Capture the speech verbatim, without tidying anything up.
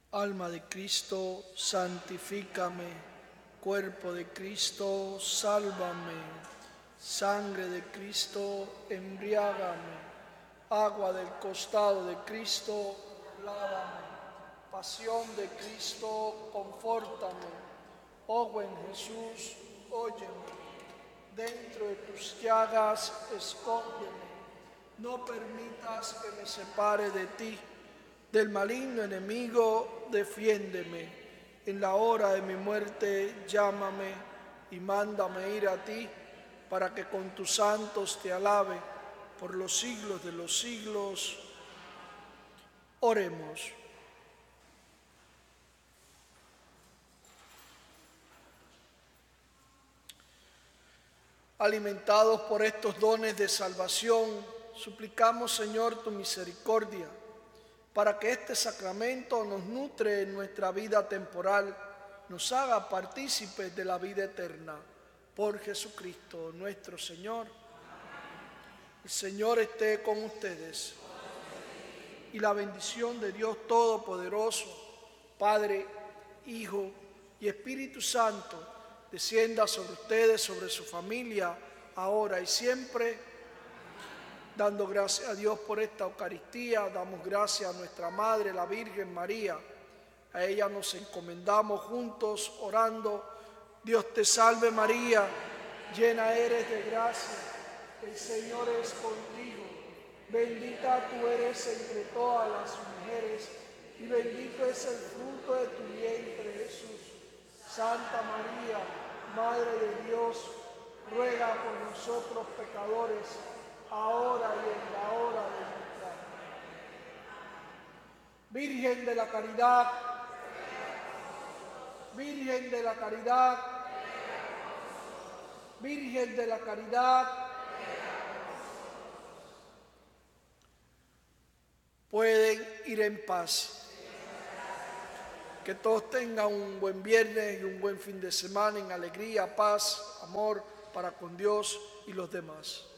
Alma de Cristo, santifícame. Cuerpo de Cristo, sálvame. Sangre de Cristo, embriágame. Agua del costado de Cristo, lávame. Pasión de Cristo, confórtame. Oh buen Jesús, óyeme. Dentro de tus llagas, escóndeme. No permitas que me separe de ti. Del maligno enemigo, defiéndeme. En la hora de mi muerte, llámame y mándame ir a ti, para que con tus santos te alabe por los siglos de los siglos. Oremos. Alimentados por estos dones de salvación, suplicamos, Señor, tu misericordia, para que este sacramento nos nutre en nuestra vida temporal, nos haga partícipes de la vida eterna. Por Jesucristo nuestro Señor. El Señor esté con ustedes. Y la bendición de Dios Todopoderoso, Padre, Hijo y Espíritu Santo, descienda sobre ustedes, sobre su familia, ahora y siempre. Dando gracias a Dios por esta Eucaristía, damos gracias a nuestra Madre, la Virgen María. A ella nos encomendamos juntos, orando. Dios te salve María, llena eres de gracia, el Señor es contigo. Bendita tú eres entre todas las mujeres, y bendito es el fruto de tu vientre, Jesús. Santa María, Madre de Dios, ruega por nosotros pecadores, ahora y en la hora de nuestra muerte. Virgen de la Caridad, Virgen de la Caridad, Virgen de la Caridad. Pueden ir en paz. Que todos tengan un buen viernes y un buen fin de semana en alegría, paz, amor para con Dios y los demás.